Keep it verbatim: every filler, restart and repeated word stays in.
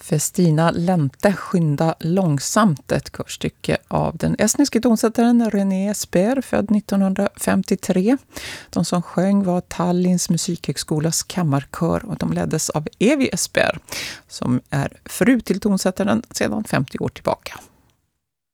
Festina Lente, skynda långsamt, ett körstycke av den estniske tonsättaren René Esper, född nittonhundrafemtiotre. De som sjöng var Tallinns musikhögskolas kammarkör och de leddes av Evi Esper, som är fru till tonsättaren sedan femtio år tillbaka.